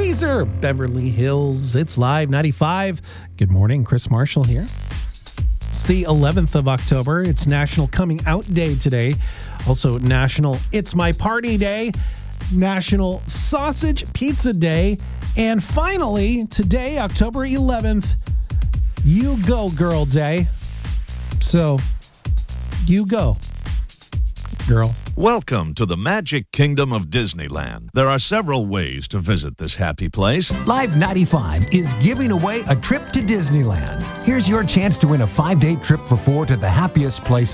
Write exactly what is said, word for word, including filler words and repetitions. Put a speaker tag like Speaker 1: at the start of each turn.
Speaker 1: Weezer, Beverly Hills. It's Live ninety-five. Good morning, Chris Marshall here. It's the eleventh of October. It's National Coming Out Day today. Also National It's My Party Day. National Sausage Pizza Day. And finally, today, October eleventh, You Go Girl Day. So, you go, girl.
Speaker 2: Welcome to the Magic Kingdom of Disneyland. There are several ways to visit this happy place.
Speaker 3: Live ninety-five is giving away a trip to Disneyland. Here's your chance to win a five-day trip for four to the happiest place